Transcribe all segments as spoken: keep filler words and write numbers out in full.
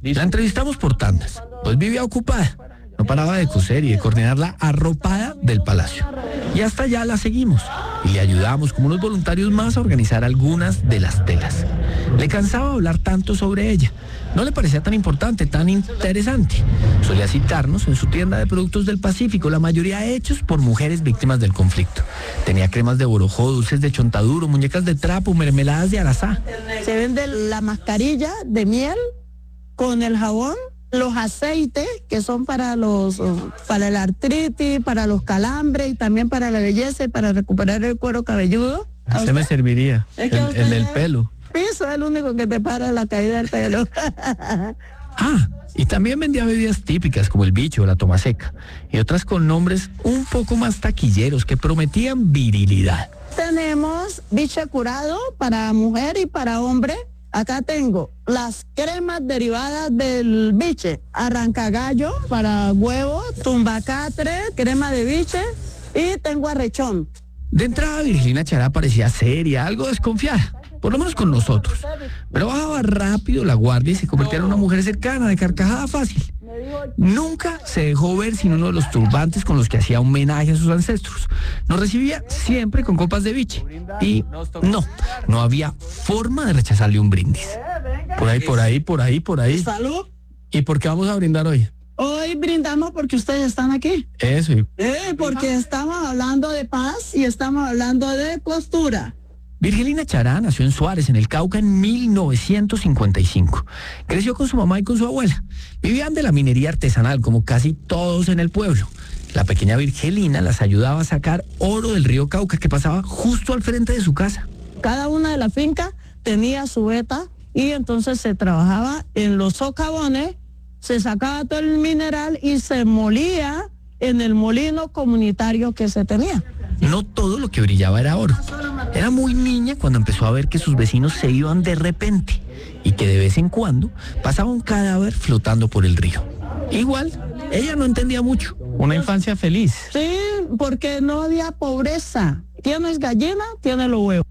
La entrevistamos por tandas, pues vivía ocupada. No paraba de coser y de coordinar la arropada del palacio. Y hasta allá la seguimos y le ayudamos como unos voluntarios más a organizar algunas de las telas. Le cansaba hablar tanto sobre ella. No le parecía tan importante, tan interesante. Solía citarnos en su tienda de productos del Pacífico, la mayoría hechos por mujeres víctimas del conflicto. Tenía cremas de borojó, dulces de chontaduro, muñecas de trapo, mermeladas de arazá. Se vende la mascarilla de miel con el jabón, los aceites que son para los para la artritis, para los calambres y también para la belleza y para recuperar el cuero cabelludo. Ese me serviría, el, el del pelo. Eso es el único que te para la caída del pelo. Ah, y también vendía bebidas típicas como el bicho, la toma seca y otras con nombres un poco más taquilleros que prometían virilidad. Tenemos biche curado para mujer y para hombre. Acá tengo las cremas derivadas del biche, arrancagallo para huevos, tumbacatre, crema de biche y tengo arrechón. De entrada, Virgelina Chará parecía seria, algo desconfiada, por lo menos con nosotros. Pero bajaba rápido la guardia y se convertía en una mujer cercana, de carcajada fácil. Nunca se dejó ver sin uno de los turbantes con los que hacía homenaje a sus ancestros. Nos recibía siempre con copas de biche. Y no, no había forma de rechazarle un brindis. Por ahí, por ahí, por ahí, por ahí. ¡Salud! ¿Y por qué vamos a brindar hoy? Hoy brindamos porque ustedes están aquí. Eso. Y... Eh, porque estamos hablando de paz y estamos hablando de costura. Virgelina Chará nació en Suárez, en el Cauca, en mil novecientos cincuenta y cinco. Creció con su mamá y con su abuela. Vivían de la minería artesanal, como casi todos en el pueblo. La pequeña Virgelina las ayudaba a sacar oro del río Cauca, que pasaba justo al frente de su casa. Cada una de las fincas tenía su veta y entonces se trabajaba en los socavones, se sacaba todo el mineral y se molía en el molino comunitario que se tenía. No todo lo que brillaba era oro. Era muy niña cuando empezó a ver que sus vecinos se iban de repente y que de vez en cuando pasaba un cadáver flotando por el río. Igual, ella no entendía mucho. Una infancia feliz. Sí, porque no había pobreza. Tienes gallina, tienes los huevos.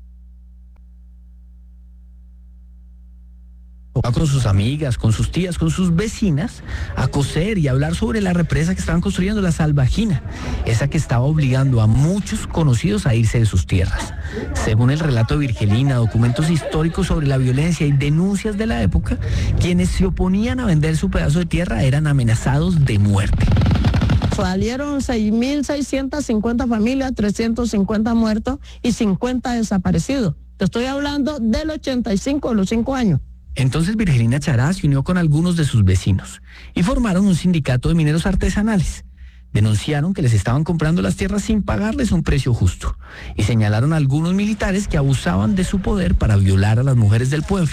Va con sus amigas, con sus tías, con sus vecinas a coser y a hablar sobre la represa que estaban construyendo, la Salvajina, esa que estaba obligando a muchos conocidos a irse de sus tierras. Según el relato de Virgelina, documentos históricos sobre la violencia y denuncias de la época, quienes se oponían a vender su pedazo de tierra eran amenazados de muerte. Salieron seis mil seiscientas cincuenta familias, trescientos cincuenta muertos y cincuenta desaparecidos. Te estoy hablando del ochenta y cinco, de los cinco años. Entonces Virgelina Chará se unió con algunos de sus vecinos y formaron un sindicato de mineros artesanales. Denunciaron que les estaban comprando las tierras sin pagarles un precio justo y señalaron a algunos militares que abusaban de su poder para violar a las mujeres del pueblo.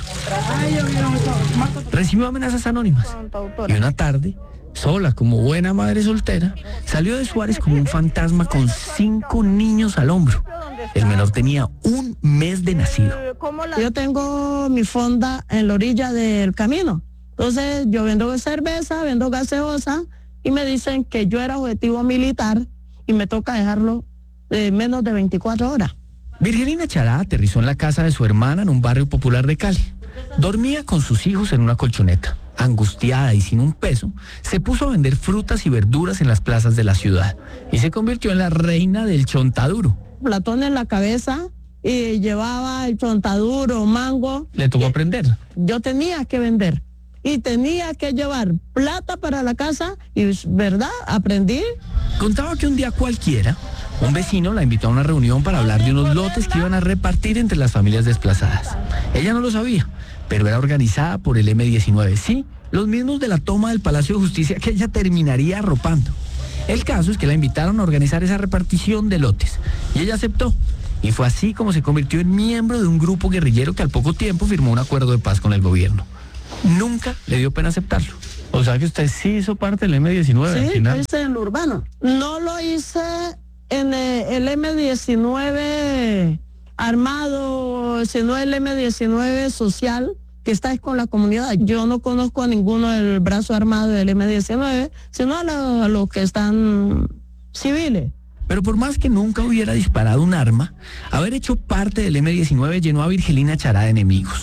Recibió amenazas anónimas y una tarde, sola como buena madre soltera, salió de Suárez como un fantasma con cinco niños al hombro. El menor tenía un mes de nacido. Yo tengo mi fonda en la orilla del camino. Entonces yo vendo cerveza, vendo gaseosa y me dicen que yo era objetivo militar y me toca dejarlo eh, menos de veinticuatro horas. Virgelina Chará aterrizó en la casa de su hermana en un barrio popular de Cali. Dormía con sus hijos en una colchoneta. Angustiada y sin un peso, se puso a vender frutas y verduras en las plazas de la ciudad y se convirtió en la reina del chontaduro. Platón en la cabeza y llevaba el chontaduro, mango. Le tocó aprender. Yo tenía que vender y tenía que llevar plata para la casa y, ¿verdad? Aprendí. Contaba que un día cualquiera, un vecino la invitó a una reunión para hablar de unos lotes que iban a repartir entre las familias desplazadas. Ella no lo sabía, pero era organizada por el eme diecinueve, sí, los mismos de la toma del Palacio de Justicia que ella terminaría arropando. El caso es que la invitaron a organizar esa repartición de lotes y ella aceptó. Y fue así como se convirtió en miembro de un grupo guerrillero que al poco tiempo firmó un acuerdo de paz con el gobierno. Nunca le dio pena aceptarlo. O sea que usted sí hizo parte del eme diecinueve. Sí, al final. lo hice en lo urbano. No lo hice en el eme diecinueve armado, sino el eme diecinueve social, que está con la comunidad. Yo no conozco a ninguno del brazo armado del eme diecinueve, sino a, lo, a los que están civiles. Pero por más que nunca hubiera disparado un arma, haber hecho parte del eme diecinueve llenó a Virgelina Chará de enemigos.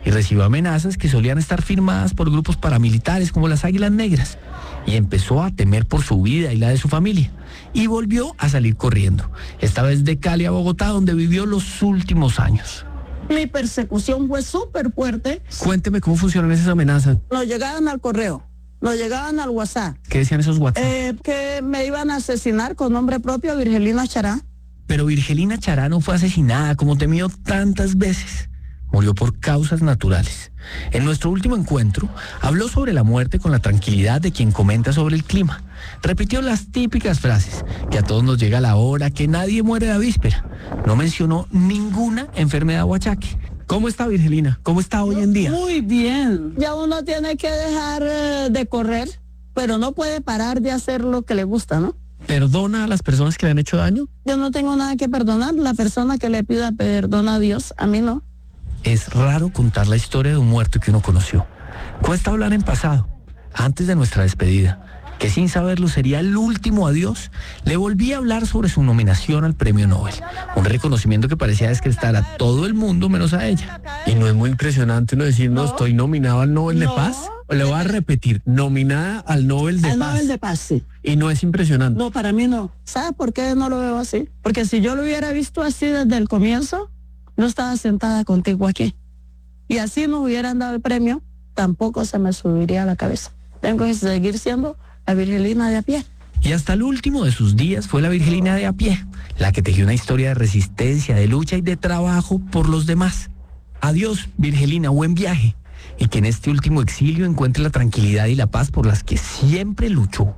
y recibió amenazas que solían estar firmadas por grupos paramilitares como las Águilas Negras. Y empezó a temer por su vida y la de su familia. Y volvió a salir corriendo, esta vez de Cali a Bogotá, donde vivió los últimos años. Mi persecución fue súper fuerte. Cuénteme cómo funcionan esas amenazas. Nos llegaban al correo, nos llegaban al WhatsApp. ¿Qué decían esos WhatsApp? Eh, que me iban a asesinar con nombre propio, Virgelina Chará. Pero Virgelina Chará no fue asesinada como temió tantas veces. Murió por causas naturales. En nuestro último encuentro, habló sobre la muerte con la tranquilidad de quien comenta sobre el clima. Repitió las típicas frases, que a todos nos llega la hora, que nadie muere la víspera. No mencionó ninguna enfermedad o achaque. ¿Cómo está Virgelina? ¿Cómo está hoy en día? Muy bien. Ya uno tiene que dejar eh, de correr, pero no puede parar de hacer lo que le gusta, ¿no? ¿Perdona a las personas que le han hecho daño? Yo no tengo nada que perdonar. La persona que le pida perdón a Dios, a mí no. Es raro contar la historia de un muerto que uno conoció. Cuesta hablar en pasado, antes de nuestra despedida, que sin saberlo sería el último adiós. Le volví a hablar sobre su nominación al Premio Nobel, un reconocimiento que parecía descrestar a todo el mundo menos a ella. ¿Y no es muy impresionante uno decir, no, no estoy nominado al Nobel no. de Paz? ¿O le voy a repetir, nominada al Nobel de al Paz? Al Nobel de Paz, sí. ¿Y no es impresionante? No, para mí no. ¿Sabes por qué no lo veo así? Porque si yo lo hubiera visto así desde el comienzo, no estaba sentada contigo aquí. Y así nos hubieran dado el premio, tampoco se me subiría a la cabeza. Tengo que seguir siendo la Virgelina de a pie. Y hasta el último de sus días fue la Virgelina de a pie, la que tejió una historia de resistencia, de lucha y de trabajo por los demás. Adiós, Virgelina, buen viaje. Y que en este último exilio encuentre la tranquilidad y la paz por las que siempre luchó.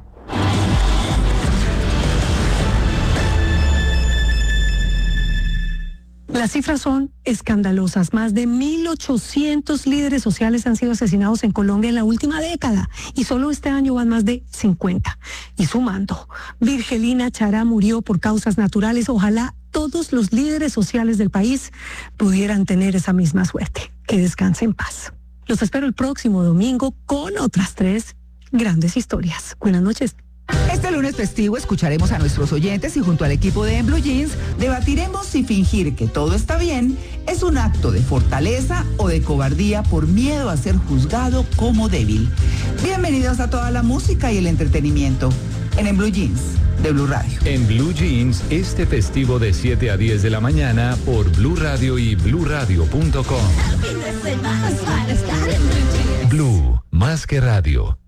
Las cifras son escandalosas. Más de mil ochocientos líderes sociales han sido asesinados en Colombia en la última década y solo este año van más de cincuenta. Y sumando, Virgelina Chará murió por causas naturales. Ojalá todos los líderes sociales del país pudieran tener esa misma suerte. Que descanse en paz. Los espero el próximo domingo con otras tres grandes historias. Buenas noches. Este lunes festivo escucharemos a nuestros oyentes y junto al equipo de En Blue Jeans debatiremos si fingir que todo está bien es un acto de fortaleza o de cobardía por miedo a ser juzgado como débil. Bienvenidos a toda la música y el entretenimiento en En Blue Jeans de Blue Radio. En Blue Jeans este festivo de siete a diez de la mañana por Blue Radio y blue radio punto com. Blue, más que radio.